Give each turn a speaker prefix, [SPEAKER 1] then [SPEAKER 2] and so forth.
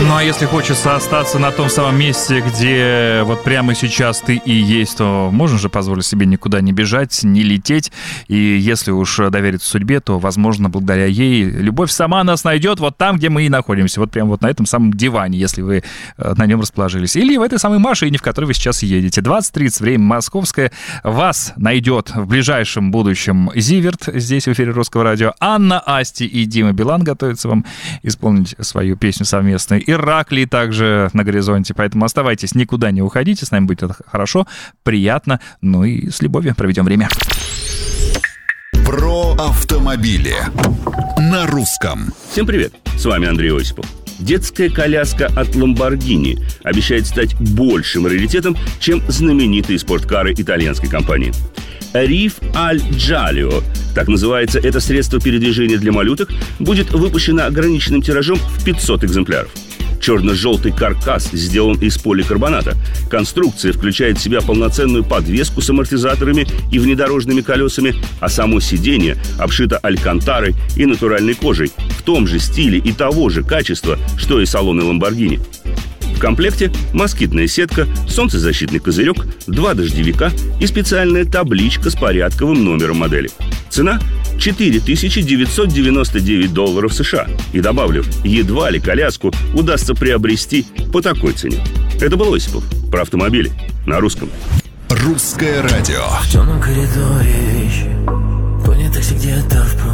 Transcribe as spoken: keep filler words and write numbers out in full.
[SPEAKER 1] Ну а если хочется остаться на том самом месте, где вот прямо сейчас ты и есть, то можно же позволить себе никуда не бежать, не лететь. И если уж довериться судьбе, то, возможно, благодаря ей любовь сама нас найдет вот там, где мы и находимся. Вот прямо вот на этом самом диване, если вы на нем расположились. Или в этой самой машине, в которой вы сейчас едете. двадцать тридцать, время московское. Вас найдет в ближайшем будущем Зиверт здесь в эфире Русского радио. Анна, Асти и Дима Билан готовятся вам исполнить свою песню совместную. Ираклий также на горизонте. Поэтому оставайтесь, никуда не уходите. С нами будет хорошо, приятно. Ну и с любовью проведем время.
[SPEAKER 2] Про автомобили на русском.
[SPEAKER 3] Всем привет, с вами Андрей Осипов. Детская коляска от Lamborghini обещает стать большим раритетом, чем знаменитые спорткары итальянской компании. Риф Аль Джалио, так называется это средство передвижения для малюток, будет выпущено ограниченным тиражом в пятьсот экземпляров. Черно-желтый каркас сделан из поликарбоната. Конструкция включает в себя полноценную подвеску с амортизаторами и внедорожными колесами, а само сиденье обшито алькантарой и натуральной кожей в том же стиле и того же качества, что и салоны Lamborghini. В комплекте москитная сетка, солнцезащитный козырек, два дождевика и специальная табличка с порядковым номером модели. Цена – четыре тысячи девятьсот девяносто девять долларов США. И добавлю, едва ли коляску удастся приобрести по такой цене. Это был Осипов про автомобили на русском.
[SPEAKER 2] Русское радио.
[SPEAKER 4] В темном коридоре вещи, понятых где-то в